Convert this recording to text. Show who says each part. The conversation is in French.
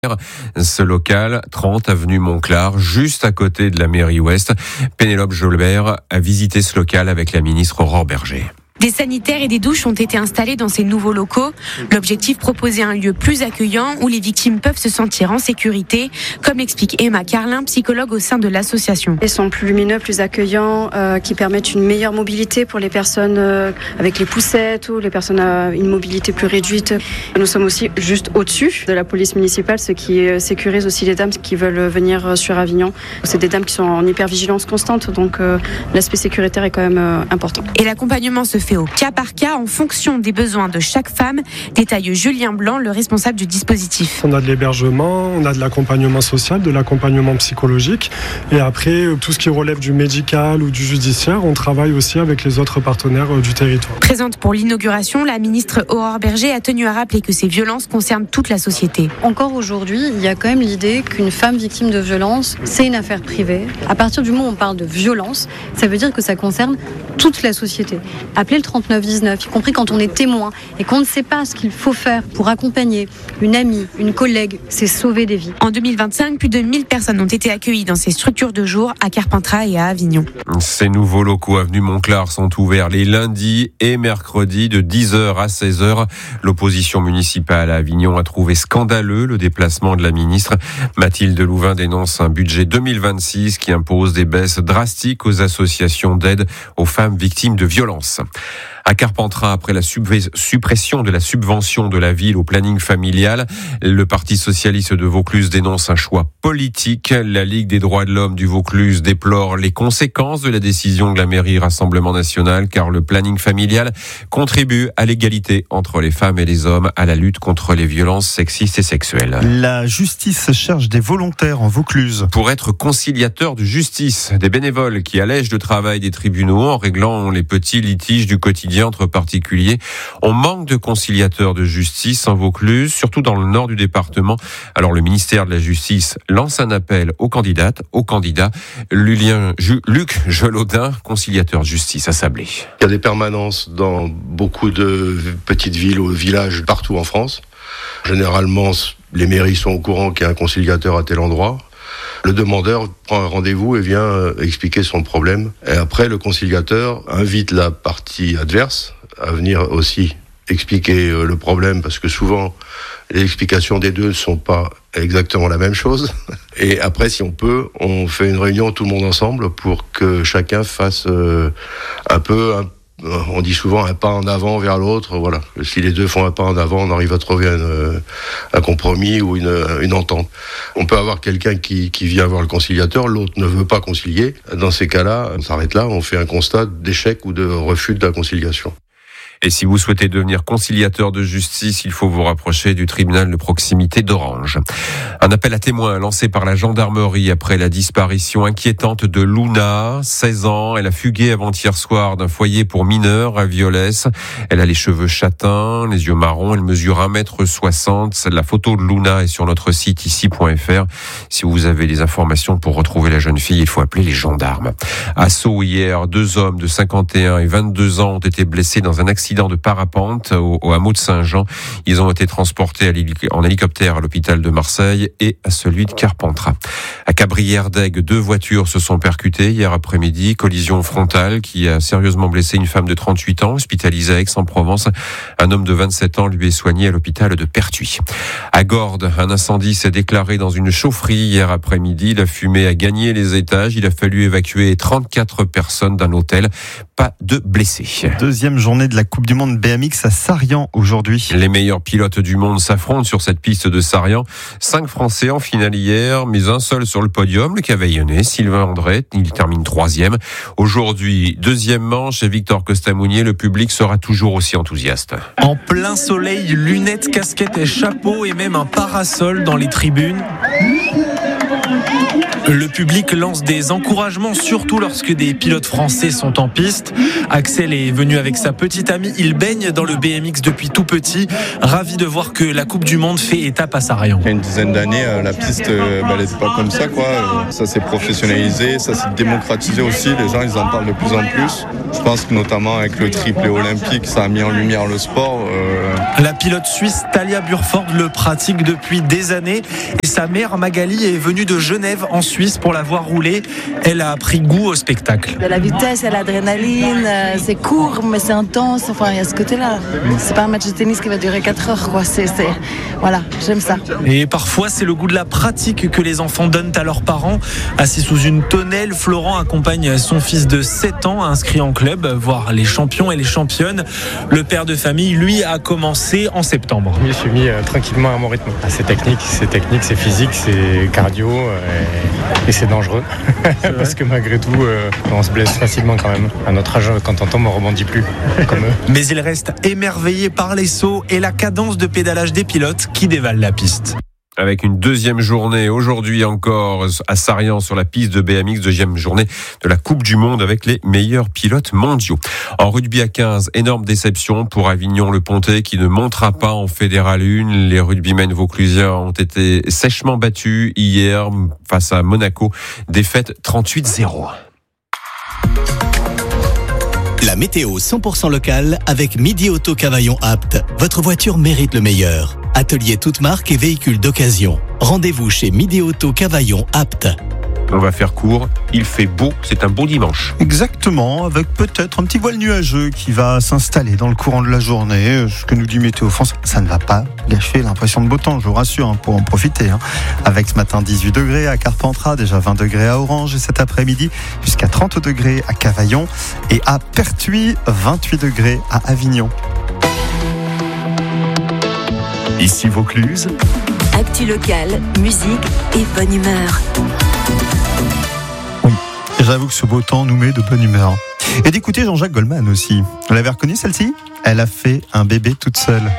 Speaker 1: Ce local, 30 avenue Montclar, juste à côté de la mairie ouest. Pénélope Jolbert a visité ce local avec la ministre Aurore Bergé.
Speaker 2: Des sanitaires et des douches ont été installés dans ces nouveaux locaux. L'objectif, proposer un lieu plus accueillant où les victimes peuvent se sentir en sécurité, comme l'explique Emma Carlin, psychologue au sein de l'association.
Speaker 3: Ils sont plus lumineux, plus accueillants, qui permettent une meilleure mobilité pour les personnes avec les poussettes ou les personnes à une mobilité plus réduite. Nous sommes aussi juste au-dessus de la police municipale, ce qui sécurise aussi les dames qui veulent venir sur Avignon. C'est des dames qui sont en hypervigilance constante, donc l'aspect sécuritaire est quand même important.
Speaker 2: Et l'accompagnement se fait au cas par cas en fonction des besoins de chaque femme, détaille Julien Blanc, le responsable du dispositif.
Speaker 4: On a de l'hébergement, on a de l'accompagnement social, de l'accompagnement psychologique et après tout ce qui relève du médical ou du judiciaire, on travaille aussi avec les autres partenaires du territoire.
Speaker 2: Présente pour l'inauguration, la ministre Aurore Bergé a tenu à rappeler que ces violences concernent toute la société.
Speaker 3: Encore aujourd'hui, il y a quand même l'idée qu'une femme victime de violence, c'est une affaire privée. À partir du moment où on parle de violence, ça veut dire que ça concerne toute la société. Appelez le 3919, y compris quand on est témoin et qu'on ne sait pas ce qu'il faut faire pour accompagner une amie, une collègue, c'est sauver des vies.
Speaker 2: En 2025, plus de 1000 personnes ont été accueillies dans ces structures de jour à Carpentras et à Avignon.
Speaker 1: Ces nouveaux locaux avenue Montclar sont ouverts les lundis et mercredis de 10h à 16h. L'opposition municipale à Avignon a trouvé scandaleux le déplacement de la ministre. Mathilde Louvain dénonce un budget 2026 qui impose des baisses drastiques aux associations d'aide aux femmes victimes de violences. À Carpentras, après la suppression de la subvention de la ville au planning familial, le Parti socialiste de Vaucluse dénonce un choix politique. La Ligue des droits de l'homme du Vaucluse déplore les conséquences de la décision de la mairie Rassemblement national, car le planning familial contribue à l'égalité entre les femmes et les hommes, à la lutte contre les violences sexistes et sexuelles.
Speaker 5: La justice cherche des volontaires en Vaucluse.
Speaker 1: Pour être conciliateur de justice, des bénévoles qui allègent le travail des tribunaux en réglant les petits litiges du quotidien entre particuliers. On manque de conciliateurs de justice en Vaucluse, surtout dans le nord du département. Alors le ministère de la Justice lance un appel aux candidates, aux candidats. Luc Gelodin, conciliateur de justice à Sablé.
Speaker 6: Il y a des permanences dans beaucoup de petites villes ou villages partout en France. Généralement, les mairies sont au courant qu'il y a un conciliateur à tel endroit. Le demandeur prend un rendez-vous et vient expliquer son problème. Et après, le conciliateur invite la partie adverse à venir aussi expliquer le problème, parce que souvent, les explications des deux ne sont pas exactement la même chose. Et après, si on peut, on fait une réunion tout le monde ensemble pour que chacun fasse on dit souvent un pas en avant vers l'autre, voilà. Si les deux font un pas en avant, on arrive à trouver un compromis ou une entente. On peut avoir quelqu'un qui vient voir le conciliateur, l'autre ne veut pas concilier. Dans ces cas-là, on s'arrête là, on fait un constat d'échec ou de refus de la conciliation.
Speaker 1: Et si vous souhaitez devenir conciliateur de justice, il faut vous rapprocher du tribunal de proximité d'Orange. Un appel à témoins lancé par la gendarmerie après la disparition inquiétante de Luna, 16 ans. Elle a fugué avant-hier soir d'un foyer pour mineurs à Violès. Elle a les cheveux châtains, les yeux marrons. Elle mesure 1m60. La photo de Luna est sur notre site ici.fr. Si vous avez des informations pour retrouver la jeune fille, il faut appeler les gendarmes. À Sceaux hier, 2 hommes de 51 et 22 ans ont été blessés dans un accident de parapente au hameau de Saint-Jean. Ils ont été transportés en hélicoptère à l'hôpital de Marseille et à celui de Carpentras. À Cabrières-d'Aigues, 2 voitures se sont percutées hier après-midi. Collision frontale qui a sérieusement blessé une femme de 38 ans, hospitalisée à Aix-en-Provence. Un homme de 27 ans lui est soigné à l'hôpital de Pertuis. À Gordes, un incendie s'est déclaré dans une chaufferie hier après-midi. La fumée a gagné les étages. Il a fallu évacuer 34 personnes d'un hôtel. Pas de blessés.
Speaker 5: Deuxième journée de la Coupe du Monde BMX à Sarrian aujourd'hui.
Speaker 1: Les meilleurs pilotes du monde s'affrontent sur cette piste de Sarrian. 5 Français en finale hier, mais un seul sur le podium, le Cavaillonnais, Sylvain André. Il termine 3e. Aujourd'hui, 2e manche et Victor Costamounier. Le public sera toujours aussi enthousiaste.
Speaker 7: En plein soleil, lunettes, casquettes et chapeaux et même un parasol dans les tribunes. Le public lance des encouragements, surtout lorsque des pilotes français sont en piste. Axel est venu avec sa petite amie. Il baigne dans le BMX depuis tout petit. Ravi de voir que la Coupe du Monde fait étape à Sarayan.
Speaker 8: Il y a une dizaine d'années, la piste, elle n'était pas comme ça, quoi. Ça s'est professionnalisé, ça s'est démocratisé aussi. Les gens, ils en parlent de plus en plus. Je pense que notamment avec le triplé olympique, ça a mis en lumière le sport.
Speaker 7: La pilote suisse Talia Burford le pratique depuis des années. Et sa mère Magali est venue de Genève en Suisse pour la voir rouler. Elle a pris goût au spectacle.
Speaker 9: Il y a la vitesse, il y a l'adrénaline, c'est court mais c'est intense, enfin il y a ce côté-là. C'est pas un match de tennis qui va durer 4 heures, quoi. Voilà, j'aime ça.
Speaker 7: Et parfois c'est le goût de la pratique que les enfants donnent à leurs parents. Assis sous une tonnelle, Florent accompagne son fils de 7 ans inscrit en club, voir les champions et les championnes. Le père de famille, lui, a commencé en septembre.
Speaker 10: Je me suis mis tranquillement à mon rythme. C'est technique, c'est physique, c'est cardio et c'est dangereux. Parce que malgré tout, on se blesse facilement quand même. À notre âge, quand on tombe, on rebondit plus comme eux.
Speaker 7: Mais il reste émerveillé par les sauts et la cadence de pédalage des pilotes qui dévalent la piste.
Speaker 1: Avec une deuxième journée aujourd'hui encore à Sarayan sur la piste de BMX, deuxième journée de la Coupe du Monde avec les meilleurs pilotes mondiaux. En rugby à 15, énorme déception pour Avignon-le-Pontet qui ne montera pas en Fédéral 1. Les rugbymen vauclusiens ont été sèchement battus hier face à Monaco. Défaite 38-0.
Speaker 11: La météo 100% locale avec Midi Auto Cavaillon Apt. Votre voiture mérite le meilleur. Atelier toute marque et véhicules d'occasion. Rendez-vous chez Midi Auto Cavaillon Apt.
Speaker 1: On va faire court, il fait beau, c'est un beau dimanche.
Speaker 5: Exactement, avec peut-être un petit voile nuageux qui va s'installer dans le courant de la journée. Ce que nous dit Météo France, ça ne va pas gâcher l'impression de beau temps, je vous rassure, pour en profiter. Avec ce matin 18 degrés à Carpentras, déjà 20 degrés à Orange et cet après-midi jusqu'à 30 degrés à Cavaillon et à Pertuis, 28 degrés à Avignon.
Speaker 11: Ici Vaucluse.
Speaker 12: Actu locale, musique et bonne humeur.
Speaker 5: Oui, j'avoue que ce beau temps nous met de bonne humeur. Et d'écouter Jean-Jacques Goldman aussi. Vous l'avez reconnu celle-ci ? Elle a fait un bébé toute seule.